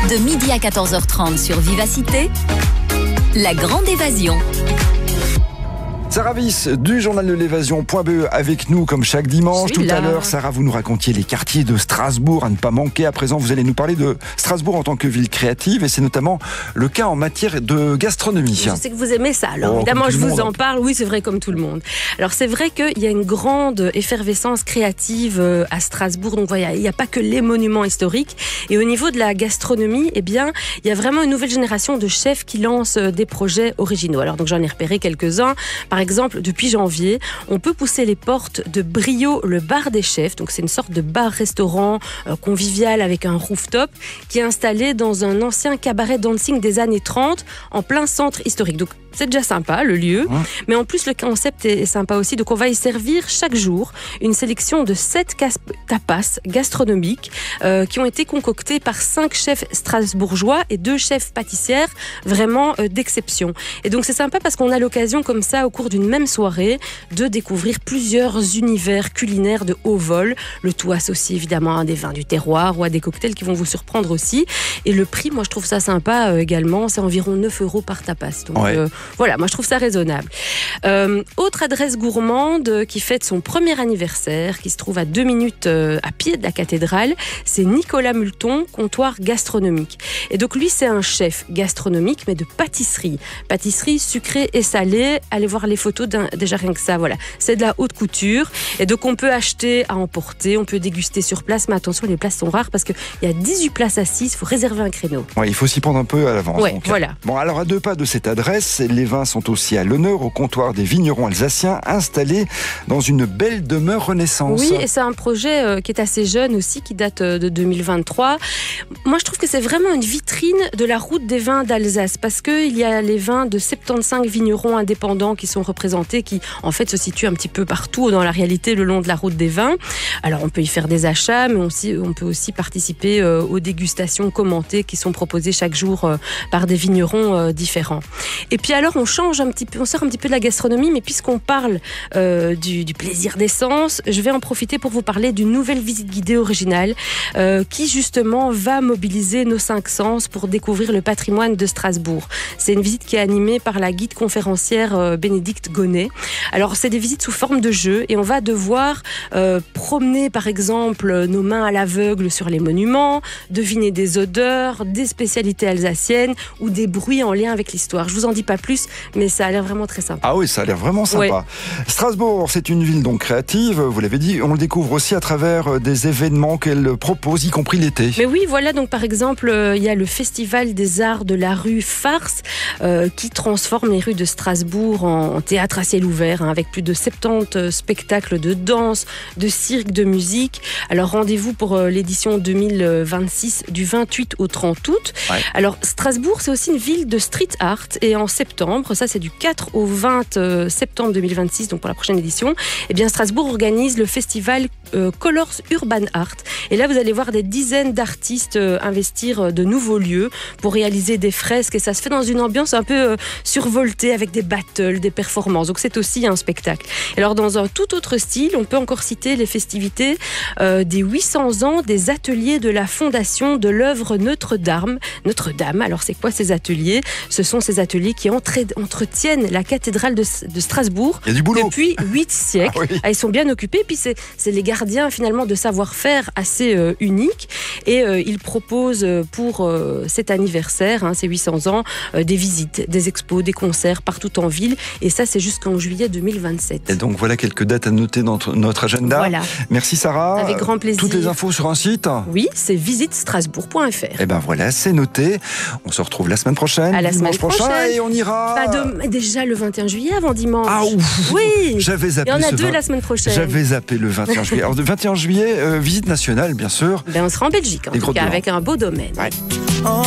De midi à 14h30 sur Vivacité, la grande évasion. Sarah Wyss du journal de l'évasion.be avec nous comme chaque dimanche. Tout à l'heure, Sarah, vous nous racontiez les quartiers de Strasbourg à ne pas manquer. À présent, vous allez nous parler de Strasbourg en tant que ville créative et c'est notamment le cas en matière de gastronomie. Je sais que vous aimez ça, alors évidemment je vous en parle. Oui, c'est vrai, comme tout le monde. Alors c'est vrai qu'il y a une grande effervescence créative à Strasbourg. Donc voilà, il n'y a pas que les monuments historiques. Et au niveau de la gastronomie, eh bien, il y a vraiment une nouvelle génération de chefs qui lancent des projets originaux. Alors donc j'en ai repéré quelques-uns. Par exemple, depuis janvier, on peut pousser les portes de Brio, le bar des chefs. Donc c'est une sorte de bar-restaurant convivial avec un rooftop qui est installé dans un ancien cabaret dancing des années 30 en plein centre historique. Donc c'est déjà sympa, le lieu. Mais en plus, le concept est sympa aussi. Donc on va y servir chaque jour une sélection de 7 tapas gastronomiques qui ont été concoctés par 5 chefs strasbourgeois et 2 chefs pâtissières vraiment d'exception. Et donc c'est sympa parce qu'on a l'occasion comme ça, au cours d'une même soirée, de découvrir plusieurs univers culinaires de haut vol. Le tout associé évidemment à des vins du terroir ou à des cocktails qui vont vous surprendre aussi. Et le prix, moi je trouve ça sympa également, c'est environ 9 € par tapas. Donc voilà, moi je trouve ça raisonnable. Autre adresse gourmande qui fête son premier anniversaire, qui se trouve à 2 minutes à pied de la cathédrale, c'est Nicolas Multon, comptoir gastronomique. Et donc lui, c'est un chef gastronomique, mais de pâtisserie. Pâtisserie sucrée et salée. Allez voir les photos, déjà rien que ça, voilà. C'est de la haute couture. Et donc on peut acheter à emporter, on peut déguster sur place, mais attention, les places sont rares parce qu'il y a 18 places assises, il faut réserver un créneau. Ouais, il faut s'y prendre un peu à l'avance. Ouais, voilà. Bon, alors à 2 pas de cette adresse, les vins sont aussi à l'honneur au comptoir des vignerons alsaciens installés dans une belle demeure Renaissance. Oui, et c'est un projet qui est assez jeune aussi, qui date de 2023. Moi, je trouve que c'est vraiment une vitrine de la route des vins d'Alsace parce qu'il y a les vins de 75 vignerons indépendants qui sont représentés, qui en fait se situent un petit peu partout dans la réalité le long de la route des vins. Alors, on peut y faire des achats, mais on peut aussi participer aux dégustations commentées qui sont proposées chaque jour par des vignerons différents. Et puis alors, on change un petit peu, on sort un petit peu de la gastronomie, mais puisqu'on parle du plaisir d'essence, je vais en profiter pour vous parler d'une nouvelle visite guidée originale qui justement va mobiliser nos 5 sens pour découvrir le patrimoine de Strasbourg. C'est une visite qui est animée par la guide conférencière Bénédicte Gonnet. Alors, c'est des visites sous forme de jeu et on va devoir promener par exemple nos mains à l'aveugle sur les monuments, deviner des odeurs, des spécialités alsaciennes ou des bruits en lien avec l'histoire. Je vous en dis pas plus, mais ça a l'air vraiment très sympa. Ah oui, ça a l'air vraiment sympa. Ouais. Strasbourg, c'est une ville donc créative, vous l'avez dit, on le découvre aussi à travers des événements qu'elle propose, y compris l'été. Mais oui, voilà, donc par exemple, il y a le Festival des Arts de la rue Farce qui transforme les rues de Strasbourg en théâtre à ciel ouvert, avec plus de 70 spectacles de danse, de cirque, de musique. Alors rendez-vous pour l'édition 2026 du 28 au 30 août. Ouais. Alors Strasbourg, c'est aussi une ville de street art et en septembre, ça c'est du 4 au 20 septembre 2026, donc pour la prochaine édition, eh bien Strasbourg organise le festival Colors Urban Art. Et là, vous allez voir des dizaines d'artistes investir de nouveaux lieux pour réaliser des fresques et ça se fait dans une ambiance un peu survoltée avec des battles, des performances. Donc c'est aussi un spectacle. Et alors dans un tout autre style, on peut encore citer les festivités des 800 ans des ateliers de la fondation de l'œuvre Notre-Dame. Alors c'est quoi ces ateliers ? Ce sont ces ateliers qui entretiennent la cathédrale de Strasbourg depuis 8 siècles. Ah oui. Ils sont bien occupés. Puis c'est les gardiens finalement de savoir-faire assez uniques. Et ils proposent pour cet anniversaire, ces 800 ans, des visites, des expos, des concerts partout en ville. Et ça, c'est jusqu'en juillet 2027. Et donc voilà quelques dates à noter dans notre agenda. Voilà. Merci Sarah. Avec grand plaisir. Toutes les infos sur un site ? Oui, c'est visitestrasbourg.fr. Et ben voilà, c'est noté. On se retrouve la semaine prochaine. À la semaine prochaine. Et on ira. Déjà le 21 juillet avant dimanche. Ah ouf. Oui. J'avais zappé. Il y en a 2 la semaine prochaine. J'avais zappé le 21 juillet. Alors le 21 juillet, visite nationale, bien sûr. On sera en Belgique, en tout cas, avec un beau domaine. Ouais.